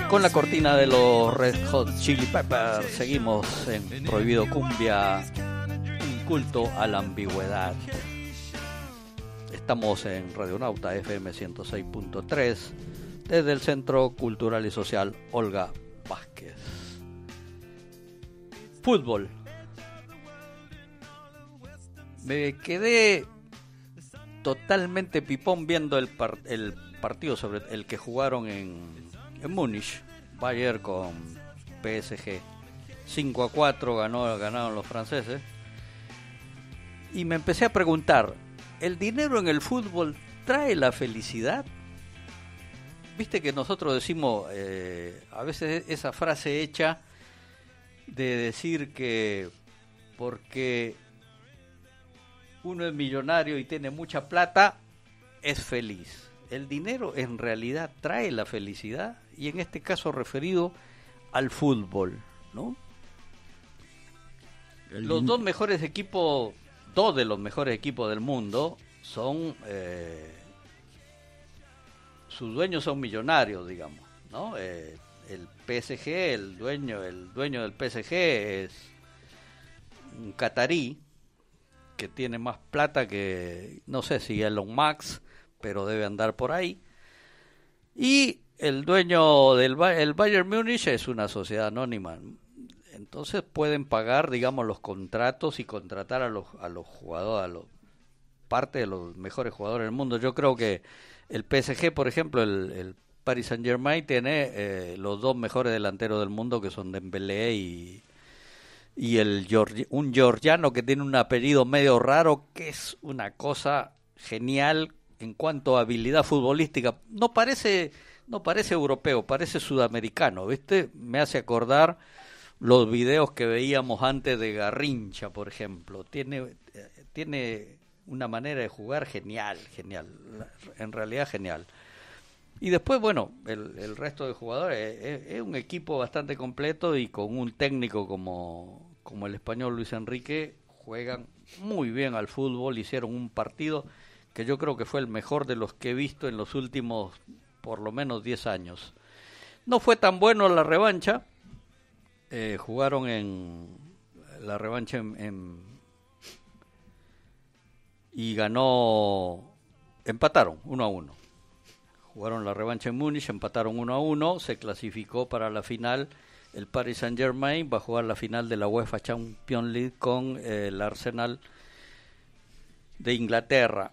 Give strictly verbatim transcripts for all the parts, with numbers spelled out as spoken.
Con la cortina de los Red Hot Chili Peppers seguimos en Prohibido Cumbia, un culto a la ambigüedad. Estamos en Radionauta F M ciento seis punto tres desde el Centro Cultural y Social Olga Vázquez. Fútbol. Me quedé totalmente pipón viendo el, par- el partido sobre el que jugaron en en Múnich, Bayern con P S G. cinco a cuatro ganó, ganaron los franceses. Y me empecé a preguntar, ¿el dinero en el fútbol trae la felicidad? Viste que nosotros decimos, eh, a veces esa frase hecha de decir que porque uno es millonario y tiene mucha plata, es feliz. El dinero en realidad trae la felicidad, y en este caso referido al fútbol, ¿no? El los din- dos mejores equipos, dos de los mejores equipos del mundo son, eh, sus dueños son millonarios, digamos, ¿no? Eh, el P S G, el dueño, el dueño del P S G es un catarí que tiene más plata que, no sé si Elon Musk, pero debe andar por ahí. Y el dueño del el Bayern Múnich es una sociedad anónima. Entonces pueden pagar, digamos, los contratos y contratar a los a los jugadores, a los parte de los mejores jugadores del mundo. Yo creo que el P S G, por ejemplo, el, el Paris Saint-Germain tiene eh, los dos mejores delanteros del mundo, que son Dembélé y y el un georgiano que tiene un apellido medio raro, que es una cosa genial en cuanto a habilidad futbolística. No parece, no parece europeo, parece sudamericano, ¿viste? Me hace acordar los videos que veíamos antes de Garrincha, por ejemplo. Tiene, tiene una manera de jugar genial, genial, en realidad genial. Y después, bueno, el, el resto de jugadores es, es un equipo bastante completo, y con un técnico como, como el español Luis Enrique, juegan muy bien al fútbol. Hicieron un partido que yo creo que fue el mejor de los que he visto en los últimos por lo menos diez años. No fue tan bueno la revancha, eh, jugaron en la revancha en, en, y ganó, empataron uno a uno. Jugaron la revancha en Múnich, empataron uno a uno, se clasificó para la final. El Paris Saint-Germain va a jugar la final de la UEFA Champions League con eh, el Arsenal de Inglaterra.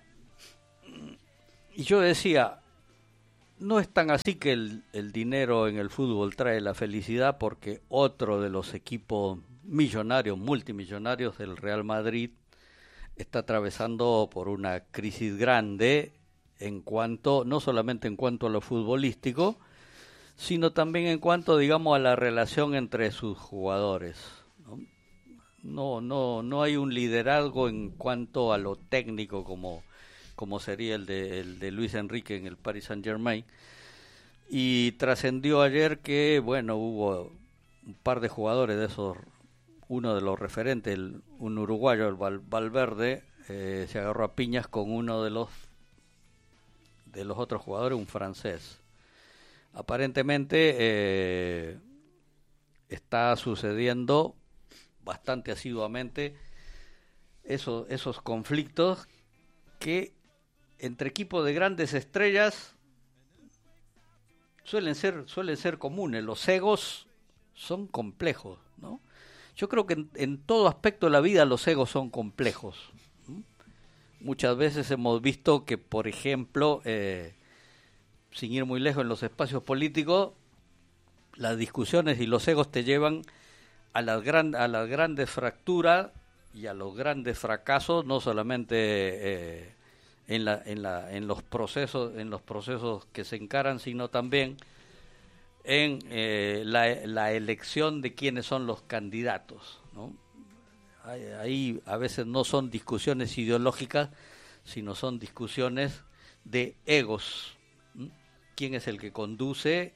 Y yo decía, no es tan así que el, el dinero en el fútbol trae la felicidad, porque otro de los equipos millonarios, multimillonarios del Real Madrid, está atravesando por una crisis grande en cuanto, no solamente en cuanto a lo futbolístico, sino también en cuanto, digamos, a la relación entre sus jugadores, ¿no? No, no, no hay un liderazgo en cuanto a lo técnico como como sería el de, el de Luis Enrique en el Paris Saint-Germain. Y trascendió ayer que, bueno, hubo un par de jugadores de esos, uno de los referentes, el, un uruguayo, el Val, Valverde, eh, se agarró a piñas con uno de los de los otros jugadores, un francés. Aparentemente eh, está sucediendo bastante asiduamente esos, esos conflictos que entre equipos de grandes estrellas suelen ser suelen ser comunes. Los egos son complejos, ¿no? Yo creo que en, en todo aspecto de la vida los egos son complejos. ¿Mm? Muchas veces hemos visto que, por ejemplo, eh, sin ir muy lejos en los espacios políticos, las discusiones y los egos te llevan a las, gran, a las grandes fracturas y a los grandes fracasos, no solamente eh, en, la, en, la, en los procesos en los procesos que se encaran, sino también en eh, la, la elección de quiénes son los candidatos, ¿no? Ahí a veces no son discusiones ideológicas, sino son discusiones de egos. ¿Mm? ¿Quién es el que conduce?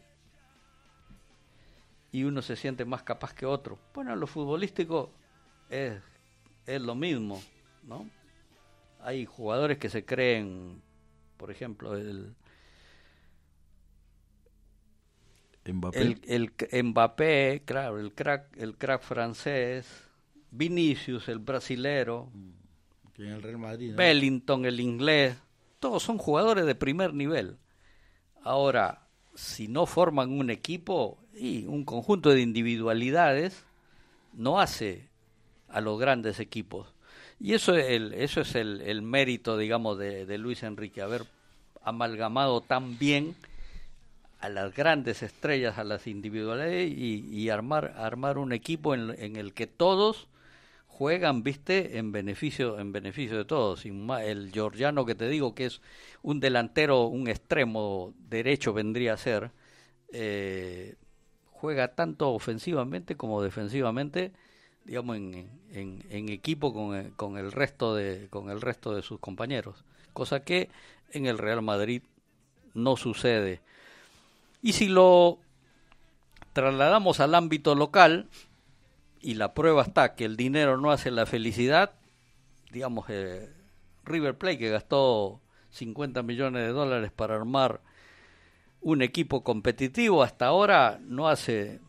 Y uno se siente más capaz que otro. Bueno, lo futbolístico es, es lo mismo, ¿no? Hay jugadores que se creen, por ejemplo, el Mbappé. El, el Mbappé, claro, el crack, el crack francés, Vinicius, el brasilero, Que en el Real Madrid, ¿no? Bellington, el inglés, todos son jugadores de primer nivel. Ahora, si no forman un equipo y un conjunto de individualidades, no hace a los grandes equipos. Y eso es el, eso es el, el mérito, digamos, de, de Luis Enrique, haber amalgamado tan bien a las grandes estrellas, a las individualidades y, y armar armar un equipo en, en el que todos juegan, viste, en beneficio en beneficio de todos. El georgiano que te digo que es un delantero, un extremo derecho vendría a ser, eh, juega tanto ofensivamente como defensivamente, digamos, en, en, en equipo con, con el resto de con el resto de sus compañeros, cosa que en el Real Madrid no sucede. Y si lo trasladamos al ámbito local, y la prueba está que el dinero no hace la felicidad, digamos, eh, River Plate, que gastó cincuenta millones de dólares para armar un equipo competitivo, hasta ahora no hace,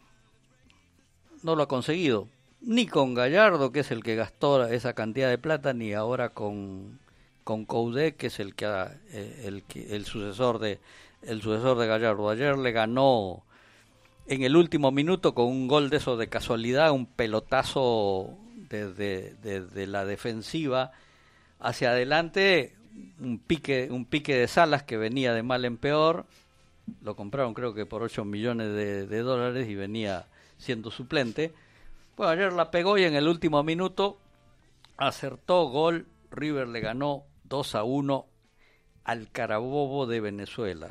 no lo ha conseguido, ni con Gallardo, que es el que gastó esa cantidad de plata, ni ahora con, con Coudet, que es el que ha, eh, el, que, el sucesor de el sucesor de Gallardo. Ayer le ganó en el último minuto con un gol de eso de casualidad, un pelotazo desde de, de, de la defensiva hacia adelante, un pique un pique de Salas que venía de mal en peor, lo compraron creo que por ocho millones de, de dólares y venía siendo suplente. Bueno, ayer la pegó y en el último minuto acertó gol. River le ganó dos a uno al Carabobo de Venezuela.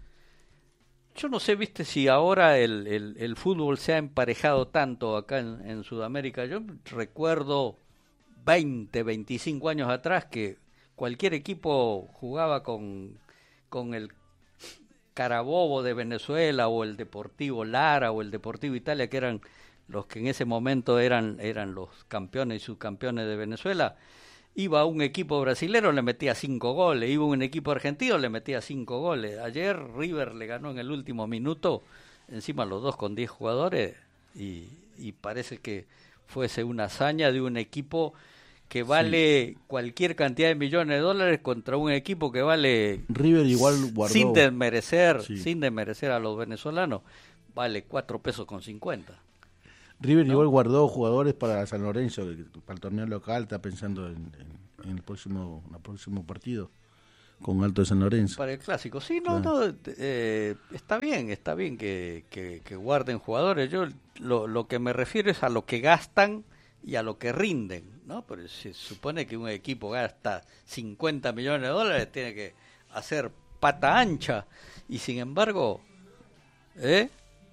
Yo no sé, viste, si ahora el, el, el fútbol se ha emparejado tanto acá en, en Sudamérica. Yo recuerdo veinte, veinticinco años atrás que cualquier equipo jugaba con, con el Carabobo de Venezuela o el Deportivo Lara o el Deportivo Italia, que eran los que en ese momento eran, eran los campeones y subcampeones de Venezuela. Iba un equipo brasilero, le metía cinco goles. Iba un equipo argentino, le metía cinco goles. Ayer River le ganó en el último minuto, encima los dos con diez jugadores, y, y parece que fuese una hazaña de un equipo que vale sí. cualquier cantidad de millones de dólares contra un equipo que vale... River igual guardó... Sin desmerecer, sí. sin desmerecer a los venezolanos, vale cuatro pesos con cincuenta. River ¿no? igual guardó jugadores para San Lorenzo, para el torneo local, está pensando en, en, en el próximo en el próximo partido con Alto de San Lorenzo. Para el clásico, sí, no, claro. no, eh, está bien, está bien que, que, que guarden jugadores. Yo lo, lo que me refiero es a lo que gastan y a lo que rinden, ¿no? Porque se supone que un equipo gasta cincuenta millones de dólares, tiene que hacer pata ancha, y sin embargo, ¿eh?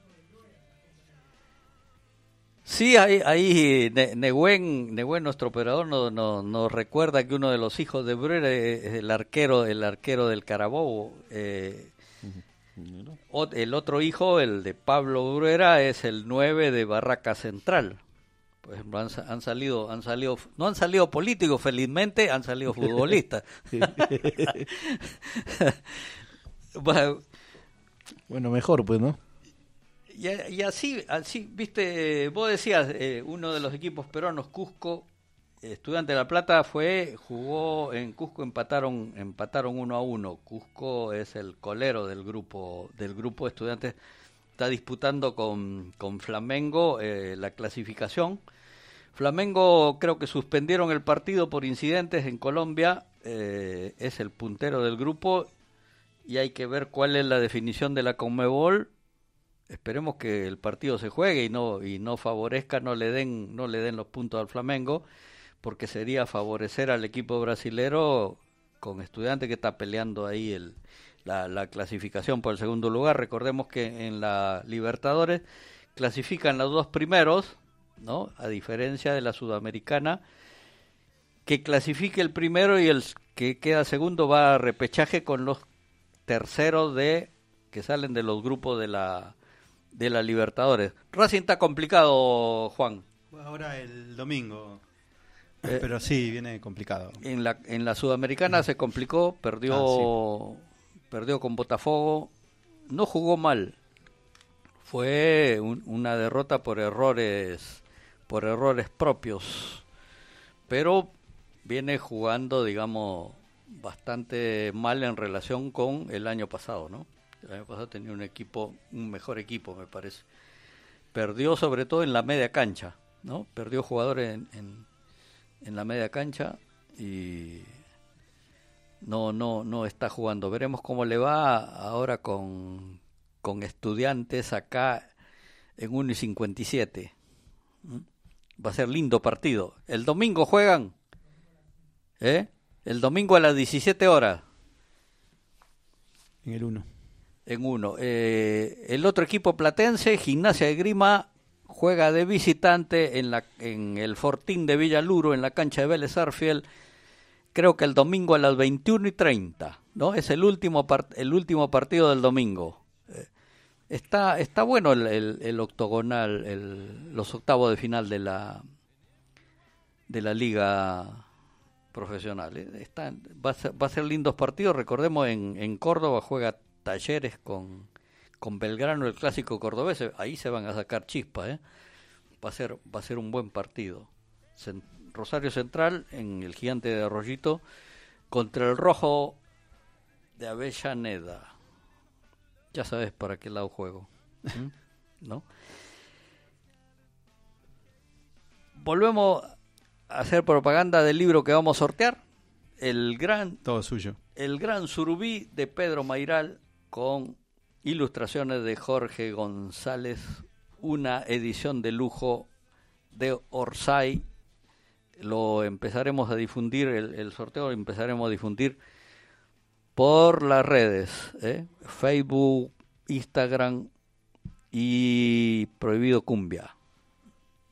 Sí, ahí, ahí Nehuen, Nehuen, nuestro operador, nos no, no recuerda que uno de los hijos de Bruera es el arquero, el arquero del Carabobo. Eh, uh-huh. El otro hijo, el de Pablo Bruera, es el nueve de Barraca Central. Por ejemplo, han, han salido, han salido, no han salido políticos, felizmente, han salido futbolistas. bueno, bueno, mejor, pues, ¿no? Y, y así, así, viste, vos decías, eh, uno de los equipos peruanos, Cusco, Estudiante de La Plata, fue, jugó en Cusco, empataron, empataron uno a uno. Cusco es el colero del grupo, del grupo de estudiantes, está disputando con, con Flamengo eh, la clasificación. Flamengo creo que suspendieron el partido por incidentes en Colombia, eh, es el puntero del grupo y hay que ver cuál es la definición de la Conmebol. Esperemos que el partido se juegue y no y no favorezca, no le den no le den los puntos al Flamengo, porque sería favorecer al equipo brasilero con Estudiantes que está peleando ahí el la, la clasificación por el segundo lugar. Recordemos que en la Libertadores clasifican los dos primeros, ¿no? A diferencia de la Sudamericana, que clasifique el primero y el que queda segundo va a repechaje con los terceros de que salen de los grupos de la de la Libertadores. Racing está complicado, Juan. Ahora el domingo, eh, pero sí, viene complicado. En la en la Sudamericana se complicó, perdió ah, sí. perdió con Botafogo, no jugó mal. Fue un, una derrota por errores, por errores propios, pero viene jugando, digamos, bastante mal en relación con el año pasado, ¿no? El año pasado tenía un equipo, un mejor equipo, me parece. Perdió sobre todo en la media cancha, ¿no? Perdió jugadores en, en, en la media cancha y no, no, no está jugando. Veremos cómo le va ahora con, con Estudiantes acá en uno y cincuenta y siete. ¿Mm? Va a ser lindo partido. El domingo juegan, ¿eh? El domingo a las diecisiete horas. En el uno. En uno. Eh, el otro equipo platense, Gimnasia de Grima, juega de visitante en, la, en el Fortín de Villaluro, en la cancha de Vélez Sarsfield. Creo que el domingo a las veintiuno y treinta, ¿no? Es el último, part- el último partido del domingo. Eh, está, está bueno el, el, el octogonal, el, los octavos de final de la, de la liga profesional. Eh, está, va, a ser, va a ser lindos partidos. Recordemos, en, en Córdoba juega Talleres con, con Belgrano, el clásico cordobés. Ahí se van a sacar chispas, ¿eh? Va a ser, va a ser un buen partido. Cent- Rosario Central en el Gigante de Arroyito contra el Rojo de Avellaneda. Ya sabes para qué lado juego, ¿Mm? ¿no? Volvemos a hacer propaganda del libro que vamos a sortear. El gran, todo suyo. El Gran Surubí de Pedro Mairal, con ilustraciones de Jorge González, una edición de lujo de Orsay. Lo empezaremos a difundir, el, el sorteo lo empezaremos a difundir por las redes, ¿eh? Facebook, Instagram y Prohibido Cumbia.